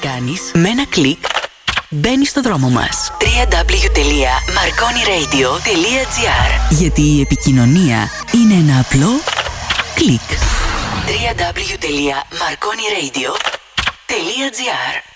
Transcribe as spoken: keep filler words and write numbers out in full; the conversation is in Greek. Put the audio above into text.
Κάνεις με ένα κλικ, μπαίνεις στο δρόμο μας. double-u double-u double-u τελεία marconi radio τελεία gr. Γιατί η επικοινωνία είναι ένα απλό κλικ. double-u double-u double-u τελεία marconi radio τελεία gr.